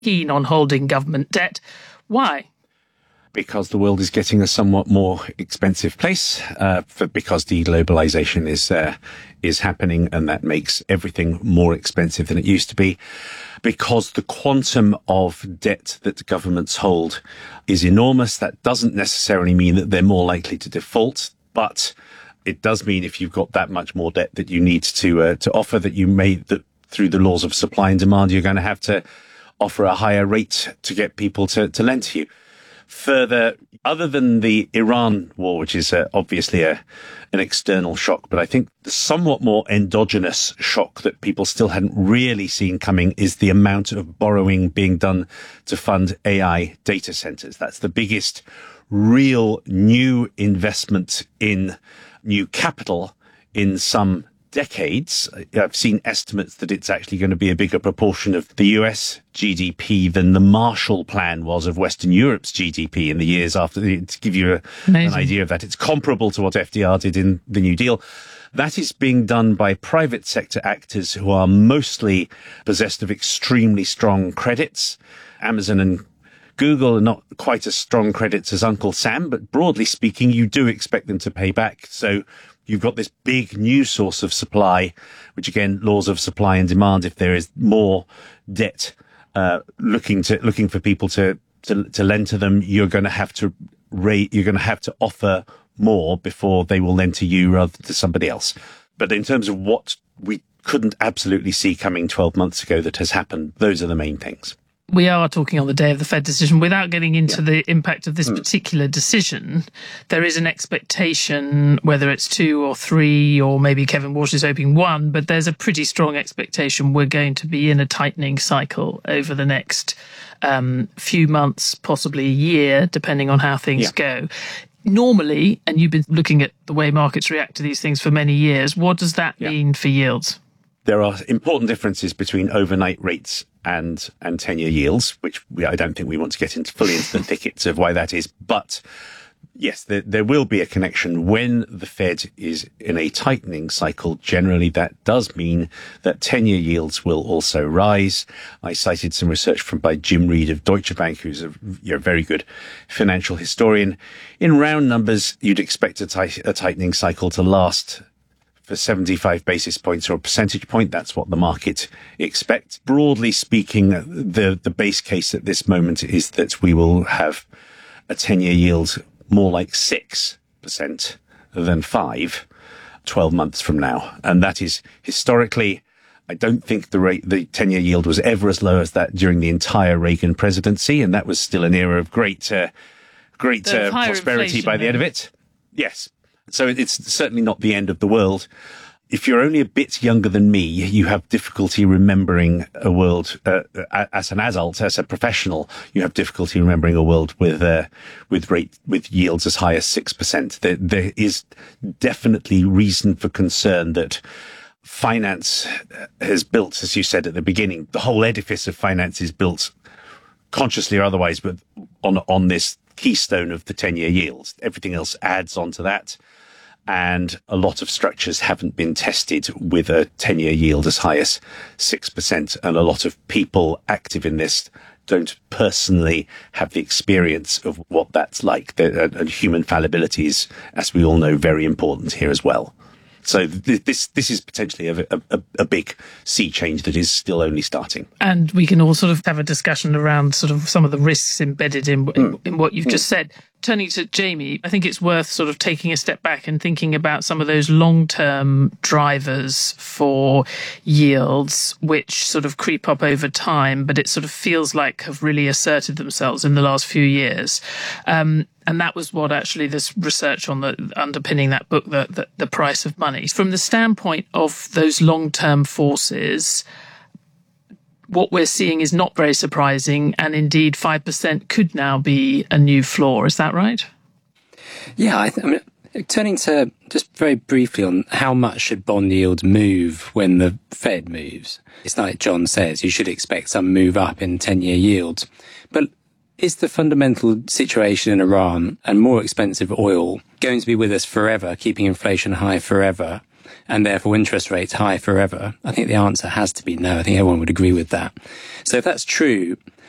keen on holding government debt. Why? Because the world is getting a somewhat more expensive place, because deglobalization is happening, and that makes everything more expensive than it used to be. Because the quantum of debt that governments hold is enormous, that doesn't necessarily mean that they're more likely to default, but it does mean if you've got that much more debt that you need to offer, that through the laws of supply and demand, you're going to have to offer a higher rate to get people to lend to you. Further, other than the Iran war, which is obviously an external shock, but I think the somewhat more endogenous shock that people still hadn't really seen coming is the amount of borrowing being done to fund AI data centers. That's the biggest real new investment in new capital in some decades. I've seen estimates that it's actually going to be a bigger proportion of the US GDP than the Marshall Plan was of Western Europe's GDP in the years after. To give you an idea of that, it's comparable to what FDR did in the New Deal. That is being done by private sector actors who are mostly possessed of extremely strong credits. Amazon and Google are not quite as strong credits as Uncle Sam, but broadly speaking, you do expect them to pay back. So you've got this big new source of supply, which again, laws of supply and demand. If there is more debt looking for people to lend to them, you're going to have to offer more before they will lend to you rather than to somebody else. But in terms of what we couldn't absolutely see coming 12 months ago that has happened, those are the main things. We are talking on the day of the Fed decision. Without getting into the impact of this particular decision, there is an expectation, whether it's 2 or 3, or maybe Kevin Walsh is hoping 1, but there's a pretty strong expectation we're going to be in a tightening cycle over the next few months, possibly a year, depending on how things go. Normally, and you've been looking at the way markets react to these things for many years, what does that mean for yields? There are important differences between overnight rates and 10-year yields, which I don't think we want to get fully into the thickets of why that is. But yes, there will be a connection. When the Fed is in a tightening cycle, generally that does mean that 10-year yields will also rise. I cited some research by Jim Reed of Deutsche Bank, who's a very good financial historian. In round numbers, you'd expect a tightening cycle to last for 75 basis points or a percentage point. That's what the market expects. Broadly speaking, the base case at this moment is that we will have a 10-year yield more like 6% than 5%, 12 months from now. And that is historically, I don't think the 10-year yield was ever as low as that during the entire Reagan presidency. And that was still an era of great prosperity by the end of it. Yes. So it's certainly not the end of the world. If you're only a bit younger than me, you have difficulty remembering a world as an adult, as a professional. You have difficulty remembering a world with yields as high as 6%. There is definitely reason for concern that finance has built, as you said at the beginning, the whole edifice of finance is built consciously or otherwise, but on this keystone of the 10-year yields. Everything else adds onto that. And a lot of structures haven't been tested with a 10-year yield as high as 6%. And a lot of people active in this don't personally have the experience of what that's like. And human fallibility is, as we all know, very important here as well. So this is potentially a big sea change that is still only starting. And we can all sort of have a discussion around sort of some of the risks embedded in what you've just said. Turning to Jamie, I think it's worth sort of taking a step back and thinking about some of those long-term drivers for yields, which sort of creep up over time, but it sort of feels like have really asserted themselves in the last few years. And that was what actually this research on the underpinning that book, the Price of Money. From the standpoint of those long-term forces, what we're seeing is not very surprising, and indeed 5% could now be a new floor. Is that right? Yeah, I mean, turning to just very briefly on how much should bond yields move when the Fed moves. It's like John says, you should expect some move up in 10-year yields. But is the fundamental situation in Iran and more expensive oil going to be with us forever, keeping inflation high forever, and therefore interest rates high forever? I think the answer has to be no. I think everyone would agree with that. So if that's true,